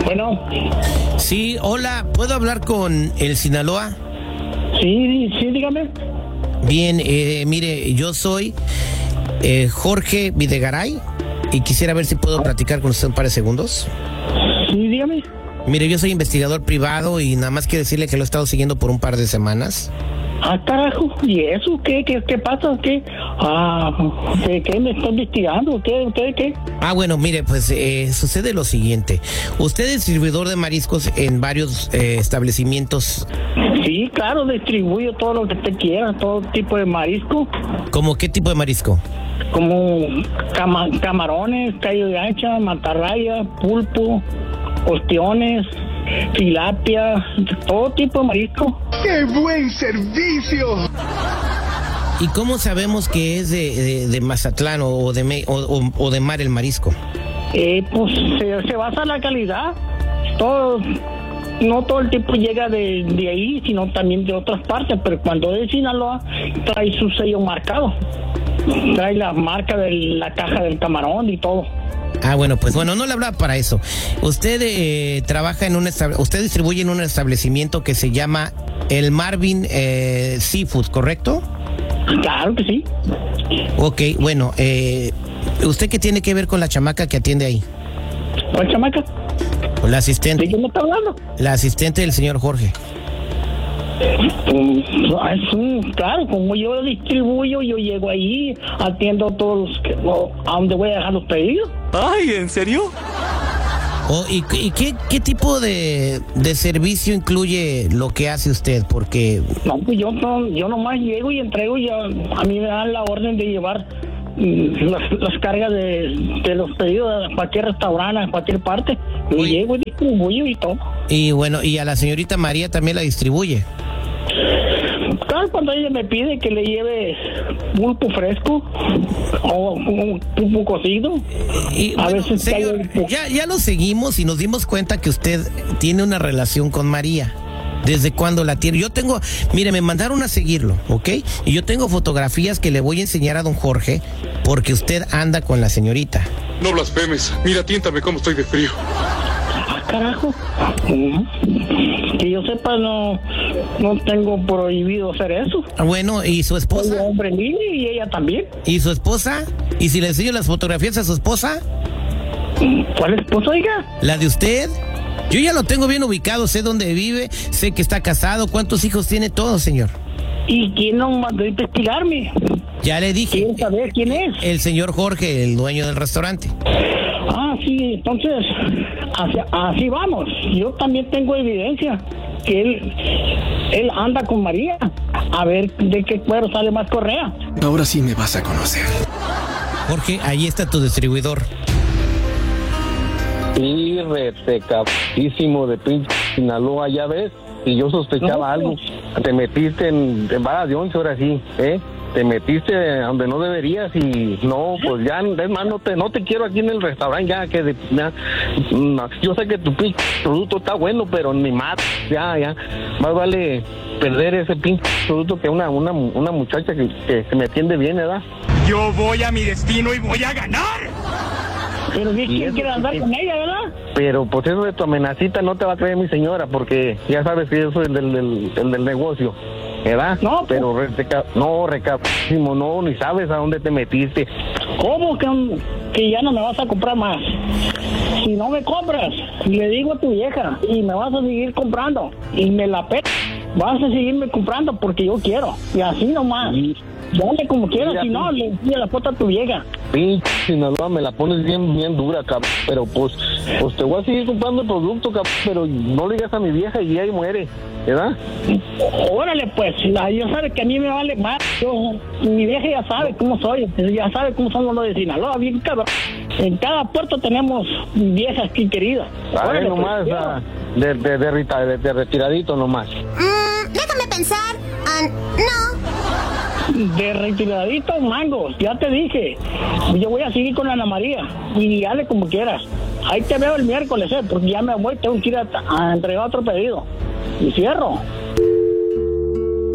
Bueno. Sí, hola, ¿puedo hablar con el Sinaloa? Sí, dígame. Bien, mire, yo soy Jorge Videgaray y quisiera ver si puedo platicar con usted un par de segundos. Sí, dígame. Mire, yo soy investigador privado y nada más quiero decirle que lo he estado siguiendo por un par de semanas. Ah, carajo, ¿y eso? ¿Qué pasa? ¿Qué? ¿Qué me está investigando? ¿Qué? Ah, bueno, mire, pues sucede lo siguiente. Usted es distribuidor de mariscos en varios establecimientos. Sí, claro, distribuyo todo lo que usted quiera, todo tipo de marisco. ¿Cómo qué tipo de marisco? Como camarones, callo de ancha, mantarraya, pulpo, ostiones, tilapia, todo tipo de marisco. ¡Qué buen servicio! ¿Y cómo sabemos que es de Mazatlán o de mar el marisco? Pues se basa en la calidad. No todo el tiempo llega de ahí, sino también de otras partes, pero cuando es de Sinaloa, trae su sello marcado. Trae la marca de la caja del camarón y todo. Ah, bueno, no le hablaba para eso. Usted trabaja usted distribuye en un establecimiento que se llama el Marvin Seafood, ¿correcto? Claro que sí. Ok, bueno, ¿usted qué tiene que ver con la chamaca que atiende ahí? ¿Cuál chamaca? Con la asistente. ¿De quién me está hablando? La asistente del señor Jorge. Claro, como yo distribuyo, yo llego ahí, atiendo todos a donde voy a dejar los pedidos. Ay, ¿en serio? ¿Y qué tipo de servicio incluye lo que hace usted? Porque... No, pues yo nomás llego y entrego y a mí me dan la orden de llevar las cargas de los pedidos a cualquier restaurante, a cualquier parte. Yo llego y distribuyo y todo. Y bueno, ¿y a la señorita María también la distribuye? Claro, cuando ella me pide que le lleve pulpo fresco o un pulpo cocido, y, a bueno, veces señor, ya lo seguimos y nos dimos cuenta que usted tiene una relación con María. ¿Desde cuándo la tiene? Mire, me mandaron a seguirlo, ¿ok? Y yo tengo fotografías que le voy a enseñar a don Jorge porque usted anda con la señorita. No blasfemes. Mira, tiéntame cómo estoy de frío. Carajo. Que yo sepa, no tengo prohibido hacer eso. Bueno, ¿y su esposa? Soy hombre libre y ella también. ¿Y su esposa? ¿Y si le enseño las fotografías a su esposa? ¿Cuál esposa, oiga? ¿La de usted? Yo ya lo tengo bien ubicado, sé dónde vive, sé que está casado, cuántos hijos tiene, todo, señor. ¿Y quién nos mandó a investigarme? Ya le dije. ¿Quién sabe quién es? El señor Jorge, el dueño del restaurante. Ah, sí, entonces, así vamos. Yo también tengo evidencia que él anda con María. A ver de qué cuero sale más correa. Ahora sí me vas a conocer. Jorge, ahí está tu distribuidor. Sí, capísimo de pinche Sinaloa, ya ves. Y yo sospechaba algo. Te metiste en varas de 11 horas, sí, ¿eh? Te metiste donde no deberías y no, pues ya, es más, no te quiero aquí en el restaurante, ya que yo sé que tu pinche producto está bueno, pero ni más, ya, más vale perder ese pinche producto que una muchacha que me atiende bien, ¿verdad? Yo voy a mi destino y voy a ganar. Pero ¿quién quiere andar con ella, verdad? Pero pues eso de tu amenacita no te va a creer mi señora, porque ya sabes que yo soy el del negocio, ¿verdad? No, pero recapísimo, no, ni sabes a dónde te metiste. ¿Cómo que ya no me vas a comprar más? Si no me compras, le digo a tu vieja y me vas a seguir comprando y me la vas a seguirme comprando porque yo quiero y así nomás. Dale como quieras, si no, le enseña la foto a tu vieja. Pinche Sinaloa, me la pones bien dura, cabrón. Pero pues te voy a seguir comprando el producto, cabrón. Pero no le digas a mi vieja y ahí muere, ¿verdad? Órale, pues, ya sabes que a mí me vale más. Mi vieja ya sabe cómo soy, ya sabe cómo somos los de Sinaloa, bien cabrón. En cada puerto tenemos viejas aquí queridas. Órale, nomás, pues, de retiradito nomás. Déjame pensar. No. De retiradito, mangos, ya te dije. Yo voy a seguir con Ana María y dale como quieras. Ahí te veo el miércoles, porque ya me voy, tengo que ir a entregar otro pedido. Y cierro.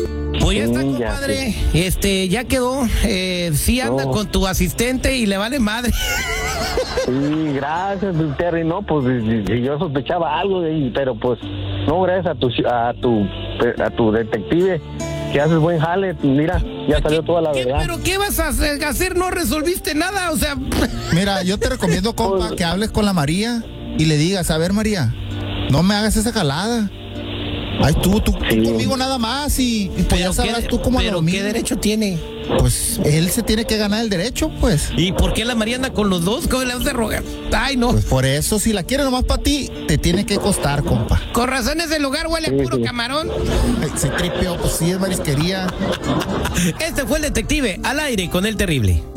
Pues ya está, Sí, ya compadre. Ya quedó. Sí anda No. con tu asistente y le vale madre. Sí, gracias, Terry. No, pues si yo sospechaba algo de ahí, pero pues no, gracias a tu detective, que haces buen jale. Mira, ya salió toda la verdad. ¿Pero qué vas a hacer? No resolviste nada, o sea... Mira, yo te recomiendo, compa, que hables con la María y le digas, a ver, María, no me hagas esa jalada. Ay, tú Sí. conmigo nada más y pues ya sabrás tú cómo pero lo ¿qué derecho tiene? Pues él se tiene que ganar el derecho, pues. ¿Y por qué la María anda con los dos? ¿Cómo le vas a rogar? Ay, no. Pues por eso, si la quieres nomás para ti, te tiene que costar, compa. Con razón ese lugar huele a puro camarón. Ay, se tripeó, pues sí es marisquería. Este fue el detective al aire con el terrible.